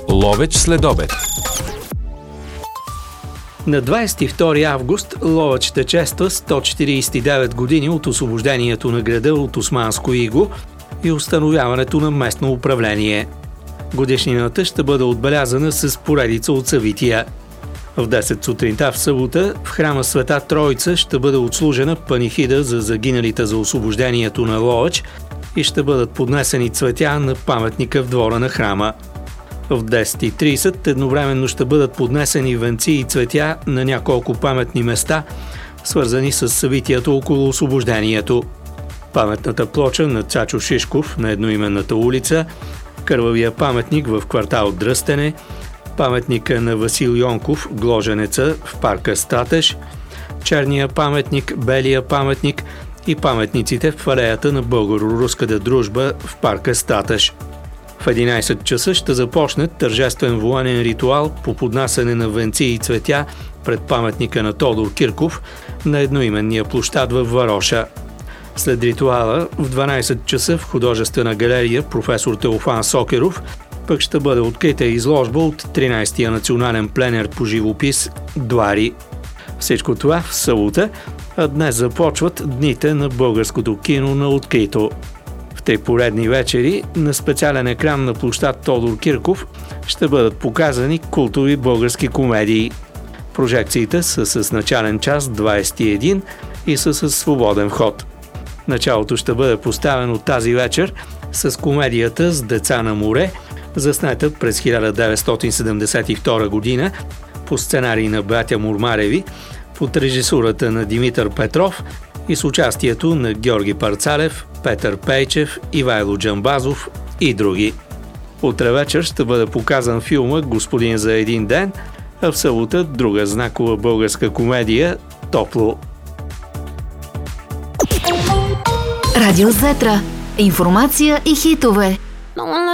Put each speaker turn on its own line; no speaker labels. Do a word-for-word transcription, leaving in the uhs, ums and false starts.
Ловеч следобед.
На двадесет и втори август Ловеч ще чества сто четиридесет и девет години от освобождението на града от османско иго и установяването на местно управление. Годишнината ще бъде отбелязана с поредица от събития. В десет сутринта в събота в храма Света Троица ще бъде отслужена панихида за загиналите за освобождението на Ловеч и ще бъдат поднесени цветя на паметника в двора на храма. В десет и тридесет едновременно ще бъдат поднесени венци и цветя на няколко паметни места, свързани с събитията около освобождението. Паметната плоча на Цачо Шишков на едноименната улица, кървавия паметник в квартал Дръстене, паметника на Васил Йонков, Гложенеца в парка Статеж, черния паметник, белия паметник и паметниците в алеята на българо-руската дружба в парка Статеж. В единадесет часа ще започне тържествен военен ритуал по поднасяне на венци и цветя пред паметника на Тодор Кирков на едноименния площад във Вароша. След ритуала в дванадесет часа в художествена галерия професор Теофан Сокеров пък ще бъде открита изложба от тринадесетия национален пленер по живопис «Дуари». Всичко това в събота, а днес започват дните на българското кино на открито. В три поредни вечери на специален екран на площад Тодор Кирков ще бъдат показани култови български комедии. Прожекциите са с начален час двадесет и една и са с свободен вход. Началото ще бъде поставено тази вечер с комедията «С деца на море», заснета през хиляда деветстотин седемдесет и втора година по сценарий на братя Мурмареви, под режисурата на Димитър Петров и с участието на Георги Парцалев, Петър Пейчев, Ивайло Джамбазов и други. Утре вечер ще бъде показан филма «Господин за един ден», а в събота друга знакова българска комедия «Топло».
Радио Зетра. Информация и хитове.